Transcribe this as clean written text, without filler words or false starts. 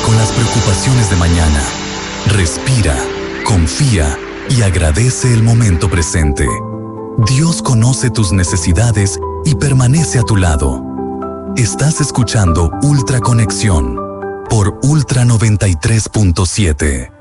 con las preocupaciones de mañana. Respira, confía y agradece el momento presente. Dios conoce tus necesidades y permanece a tu lado. Estás escuchando Ultra Conexión por Ultra 93.7.